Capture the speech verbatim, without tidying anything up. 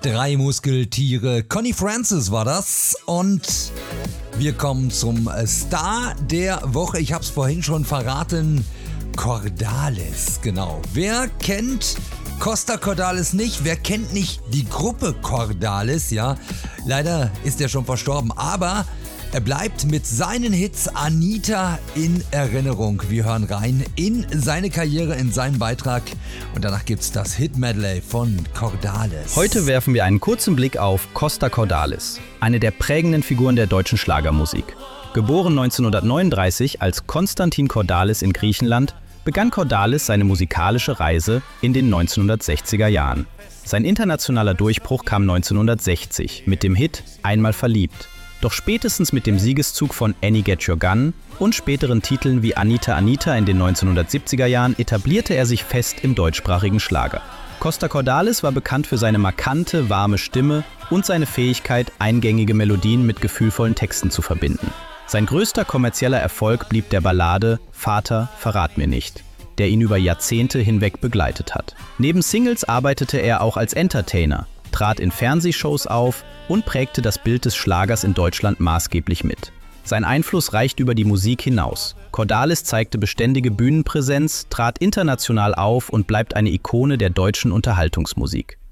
Drei Muskeltiere. Connie Francis war das. Und wir kommen zum Star der Woche. Ich habe es vorhin schon verraten. Cordalis, genau. Wer kennt Costa Cordalis nicht? Wer kennt nicht die Gruppe Cordalis? Ja, leider ist er schon verstorben, aber er bleibt mit seinen Hits Anita in Erinnerung. Wir hören rein in seine Karriere, in seinen Beitrag und danach gibt's das Hit-Medley von Cordalis. Heute werfen wir einen kurzen Blick auf Costa Cordalis, eine der prägenden Figuren der deutschen Schlagermusik. Geboren neunzehnhundertneununddreißig als Konstantin Cordalis in Griechenland, begann Cordalis seine musikalische Reise in den neunzehnhundertsechziger Jahren. Sein internationaler Durchbruch kam neunzehnhundertsechzig mit dem Hit Einmal verliebt. Doch spätestens mit dem Siegeszug von Annie Get Your Gun und späteren Titeln wie Anita Anita in den neunzehnhundertsiebziger Jahren etablierte er sich fest im deutschsprachigen Schlager. Costa Cordalis war bekannt für seine markante, warme Stimme und seine Fähigkeit, eingängige Melodien mit gefühlvollen Texten zu verbinden. Sein größter kommerzieller Erfolg blieb der Ballade Vater, verrat mir nicht, der ihn über Jahrzehnte hinweg begleitet hat. Neben Singles arbeitete er auch als Entertainer, trat in Fernsehshows auf und prägte das Bild des Schlagers in Deutschland maßgeblich mit. Sein Einfluss reicht über die Musik hinaus. Cordalis zeigte beständige Bühnenpräsenz, trat international auf und bleibt eine Ikone der deutschen Unterhaltungsmusik.